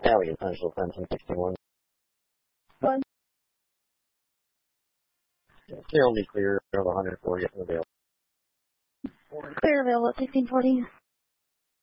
Italian Central 1061. One. Still only clear of 140th available. Clear available at 1640.